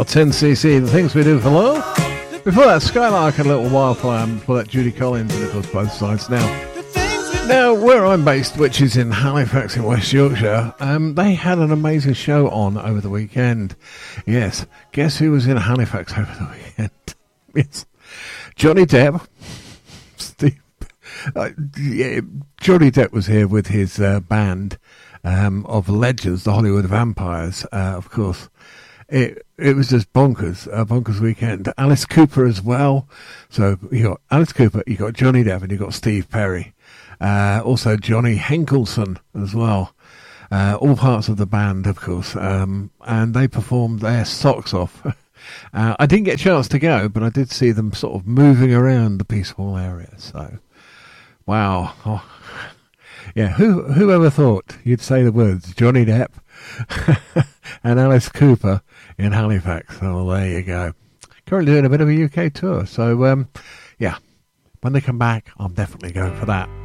10cc, the things we do for love. Before that, Skylark and Little Wildflower, and before that, Judy Collins, and of course, both sides now, where I'm based, which is in Halifax in West Yorkshire, they had an amazing show on over the weekend. Yes, guess who was in Halifax over the weekend? Yes, Johnny Depp. Steve, Johnny Depp was here with his band of legends, the Hollywood Vampires, of course. It was just bonkers weekend. Alice Cooper as well. So you got Alice Cooper, you got Johnny Depp, and you got Steve Perry. Also Johnny Henkelson as well. All parts of the band, of course. And they performed their socks off. I didn't get a chance to go, but I did see them sort of moving around the Peace Hall area. So, wow. Oh. Yeah, who ever thought you'd say the words Johnny Depp and Alice Cooper in Halifax? Oh, there you go. Currently doing a bit of a UK tour. So, yeah, when they come back, I'm definitely going for that.